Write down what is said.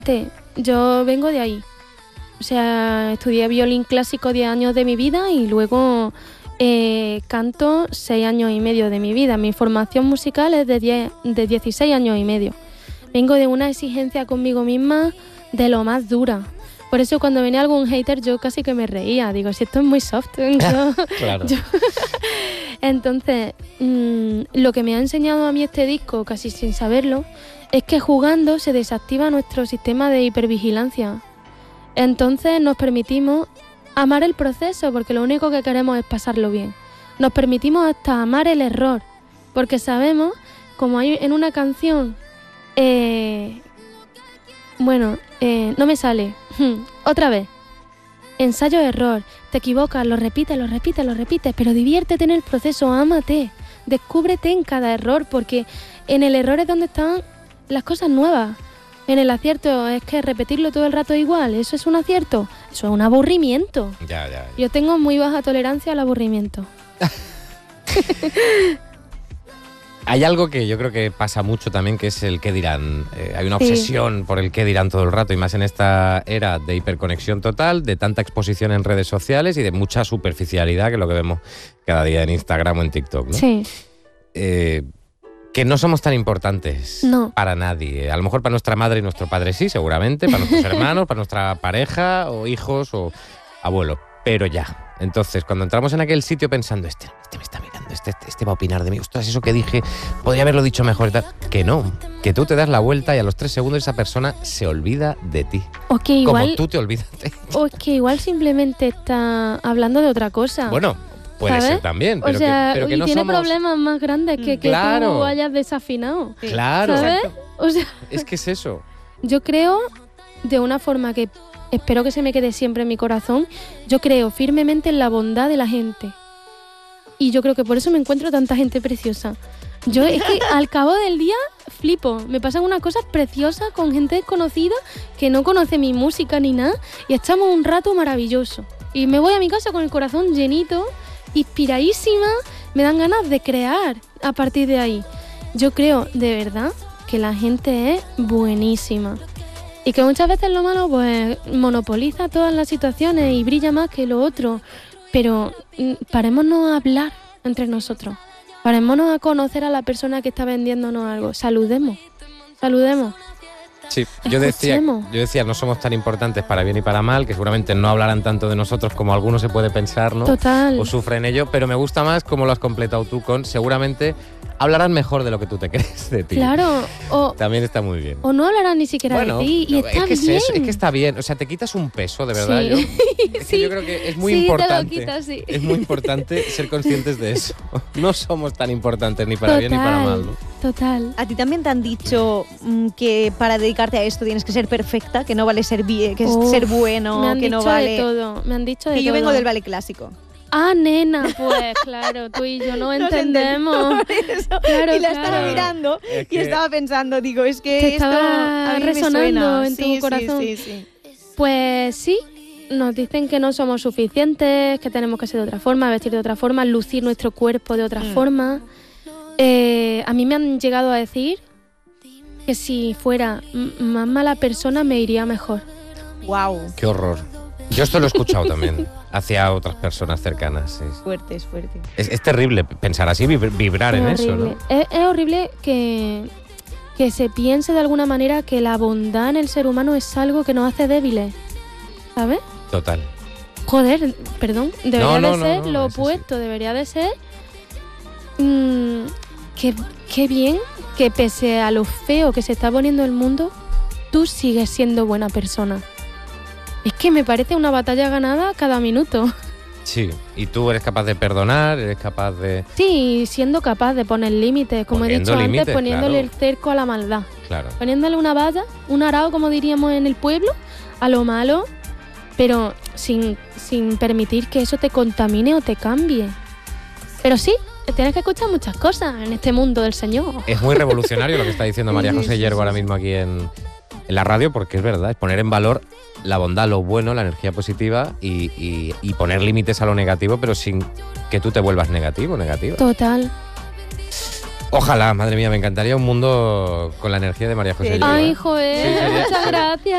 Yo vengo de ahí. O sea, estudié violín clásico 10 años de mi vida y luego canto 6 años y medio de mi vida. Mi formación musical es de 16 años y medio. Vengo de una exigencia conmigo misma de lo más dura. Por eso cuando venía algún hater yo casi que me reía. Digo, si esto es muy soft. Claro. Entonces, lo que me ha enseñado a mí este disco, casi sin saberlo, es que jugando se desactiva nuestro sistema de hipervigilancia. Entonces nos permitimos amar el proceso, porque lo único que queremos es pasarlo bien. Nos permitimos hasta amar el error, porque sabemos, como hay en una canción, no me sale, otra vez, ensayo-error, te equivocas, lo repites, pero diviértete en el proceso, ámate, descúbrete en cada error, porque en el error es donde están las cosas nuevas. En el acierto es que repetirlo todo el rato igual, ¿eso es un acierto? Eso es un aburrimiento. Ya. Yo tengo muy baja tolerancia al aburrimiento. Hay algo que yo creo que pasa mucho también, que es el qué dirán. Hay una obsesión por el qué dirán todo el rato, y más en esta era de hiperconexión total, de tanta exposición en redes sociales y de mucha superficialidad, que es lo que vemos cada día en Instagram o en TikTok, ¿no? Sí. Que no somos tan importantes para nadie. A lo mejor para nuestra madre y nuestro padre sí, seguramente, para nuestros hermanos, para nuestra pareja o hijos o abuelos, pero ya. Entonces, cuando entramos en aquel sitio pensando, este me está mirando, este va a opinar de mí, ostras, eso que dije, podría haberlo dicho mejor y tal. Que no, que tú te das la vuelta y a los 3 segundos esa persona se olvida de ti. O que igual, como tú te olvidas de ella. O que igual simplemente está hablando de otra cosa. Bueno, puede ¿sabes? ser también, pero, o sea, que no tiene somos... problemas más grandes que claro. tú hayas desafinado. Claro. ¿Sabes? O sea, es que es eso. Yo creo, de una forma que espero que se me quede siempre en mi corazón, yo creo firmemente en la bondad de la gente. Y yo creo que por eso me encuentro tanta gente preciosa. Yo es que al cabo del día flipo. Me pasan unas cosas preciosas con gente desconocida que no conoce mi música ni nada, y echamos un rato maravilloso. Y me voy a mi casa con el corazón llenito, inspiradísima, me dan ganas de crear a partir de ahí. Yo creo de verdad que la gente es buenísima y que muchas veces lo malo pues monopoliza todas las situaciones y brilla más que lo otro, pero parémonos a hablar entre nosotros, parémonos a conocer a la persona que está vendiéndonos algo, saludemos. Sí, yo decía, no somos tan importantes para bien y para mal, que seguramente no hablarán tanto de nosotros como algunos se puede pensar, ¿no? Total. O sufren ello, pero me gusta más cómo lo has completado tú con, seguramente hablarán mejor de lo que tú te crees de ti. Claro, también está muy bien. O no hablarán ni siquiera de ti, y está bien. Es que está bien, o sea, te quitas un peso, de verdad. Sí. Que yo creo que es muy importante. Te lo quitas, sí. Es muy importante ser conscientes de eso. No somos tan importantes ni para bien ni para mal, ¿no? Total. ¿A ti también te han dicho que para dedicarte a esto tienes que ser perfecta, que no vale ser bien, que es ser bueno, que no vale? Me han dicho de todo. Que yo vengo del ballet clásico. Ah, nena, pues claro, tú y yo no entendemos. Claro, y la estaba mirando y estaba pensando, digo, es que te esto estaba a mí resonando me suena. en tu corazón. Sí. Pues sí, nos dicen que no somos suficientes, que tenemos que ser de otra forma, vestir de otra forma, lucir nuestro cuerpo de otra forma. A mí me han llegado a decir que si fuera más mala persona me iría mejor. Wow. Qué horror. Yo esto lo he escuchado también hacia otras personas cercanas. Es fuerte. Es terrible pensar así, vibrar en eso, ¿no? Es horrible que se piense de alguna manera que la bondad en el ser humano es algo que nos hace débiles, ¿sabes? Total. Joder, perdón, debería de ser lo opuesto, así. Debería de ser qué bien que pese a lo feo que se está poniendo el mundo, tú sigues siendo buena persona. Es que me parece una batalla ganada cada minuto. Sí, y tú eres capaz de perdonar, eres capaz de... Sí, siendo capaz de poner límites, como he dicho antes, poniéndole el cerco a la maldad. Claro. Poniéndole una valla, un arao, como diríamos en el pueblo, a lo malo, pero sin permitir que eso te contamine o te cambie. Pero sí, tienes que escuchar muchas cosas en este mundo del Señor. Es muy revolucionario lo que está diciendo María José Yergo ahora mismo aquí en la radio, porque es verdad, es poner en valor la bondad, lo bueno, la energía positiva y poner límites a lo negativo, pero sin que tú te vuelvas negativo, negativa. Total. Ojalá, madre mía, me encantaría un mundo con la energía de María José Yergo. Ay, joder, muchas gracias.